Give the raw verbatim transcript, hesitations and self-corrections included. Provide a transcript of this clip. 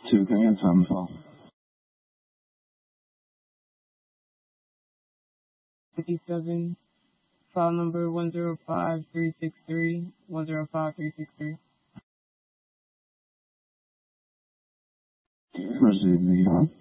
two, can you answer on the phone? fifty-seven, file number one zero five three six three, one zero five three six three. Proceed, Lee, huh?